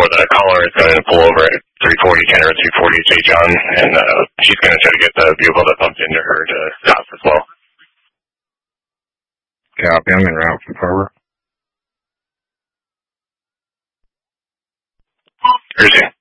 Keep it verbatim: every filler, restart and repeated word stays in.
the caller is going to pull over at three forty Kenner, three forty J John, and uh, she's going to try to get the vehicle that bumped into her to stop as well. Copy, I'm in route for forward. Urgent.